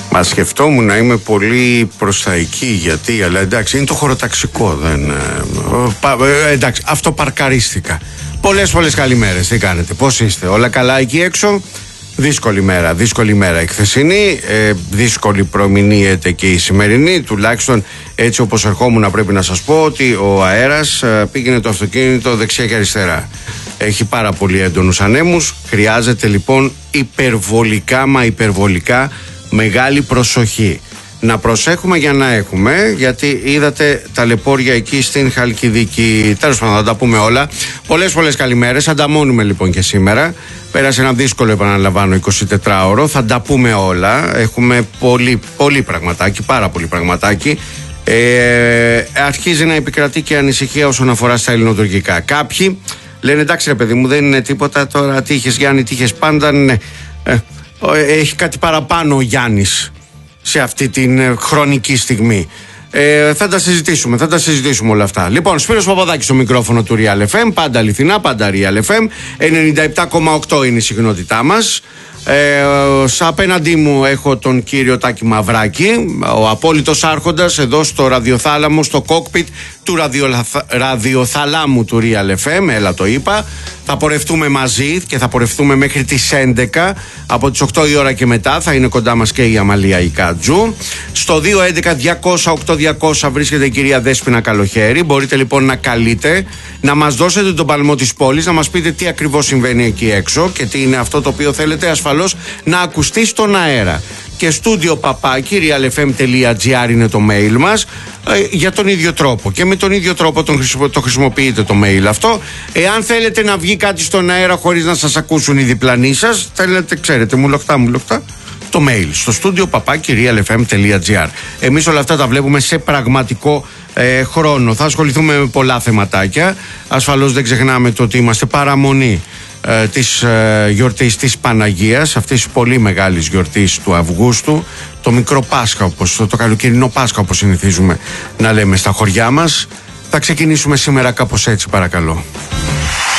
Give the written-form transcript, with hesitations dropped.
Μα σκεφτόμουν να είμαι πολύ προς τα εκεί, γιατί, αλλά εντάξει, είναι το χωροταξικό. Εντάξει, αυτοπαρκαρίστηκα. Πολλές καλημέρες. Τι κάνετε, πώς είστε, όλα καλά εκεί έξω? Δύσκολη μέρα η χθεσινή, δύσκολη προμηνύεται και η σημερινή. Τουλάχιστον έτσι όπως ερχόμουν, πρέπει να σας πω ότι ο αέρας πήγαινε το αυτοκίνητο δεξιά και αριστερά. Έχει πάρα πολύ έντονους ανέμους. Χρειάζεται λοιπόν υπερβολικά μεγάλη προσοχή. Να προσέχουμε για να έχουμε, γιατί είδατε τα εκεί στην Χαλκιδική. Τέλος πάντων, θα τα πούμε όλα. Πολλές καλημέρες. Ανταμώνουμε λοιπόν και σήμερα. Πέρασε ένα δύσκολο, επαναλαμβάνω, 24ωρο. Θα τα πούμε όλα. Έχουμε πολύ πραγματάκι, πάρα πολύ πραγματάκι. Αρχίζει να επικρατεί και ανησυχία όσον αφορά στα ελληνοτουρκικά. Κάποιοι λένε, εντάξει ρε παιδί μου, δεν είναι τίποτα τώρα. Τι είχες Γιάννη, τι είχες πάντα. Ναι. Έχει κάτι παραπάνω ο Γιάννης σε αυτή την χρονική στιγμή. Θα τα συζητήσουμε όλα αυτά. Λοιπόν, Σπύρος Παπαδάκης στο μικρόφωνο του Real FM. Πάντα αληθινά, πάντα Real FM. 97,8 είναι η συχνότητά μας. Απέναντί μου έχω τον κύριο Τάκη Μαυράκη, ο απόλυτος άρχοντας εδώ στο ραδιοθάλαμο, στο κόκπιτ του ραδιοθαλάμου του Real FM. Έλα, το είπα. Θα πορευτούμε μαζί και θα πορευτούμε μέχρι τις 11. Από τις 8 η ώρα και μετά θα είναι κοντά μας και η Αμαλία Ικάτζου. Στο 211-200-8200 βρίσκεται η κυρία Δέσποινα Καλοχέρη. Μπορείτε λοιπόν να καλείτε, να μας δώσετε τον παλμό της πόλης, να μας πείτε τι ακριβώς συμβαίνει εκεί έξω και τι είναι αυτό το οποίο θέλετε ασφαλώς να ακουστεί στον αέρα. Και στούντιο παπάκι realfm.gr είναι το mail μας, για τον ίδιο τρόπο. Και με τον ίδιο τρόπο το χρησιμοποιείτε το mail αυτό. Εάν θέλετε να βγει κάτι στον αέρα χωρίς να σας ακούσουν οι διπλανοί σας, θέλετε, ξέρετε, μουλοχτά, το mail στο στούντιο παπάκι realfm.gr. Εμείς όλα αυτά τα βλέπουμε σε πραγματικό χρόνο. Θα ασχοληθούμε με πολλά θεματάκια. Ασφαλώς δεν ξεχνάμε το ότι είμαστε παραμονή της γιορτής της Παναγίας, αυτής της πολύ μεγάλης γιορτής του Αυγούστου, το μικρό Πάσχα, το καλοκαιρινό Πάσχα όπως συνηθίζουμε να λέμε στα χωριά μας. Θα ξεκινήσουμε σήμερα κάπως έτσι, παρακαλώ.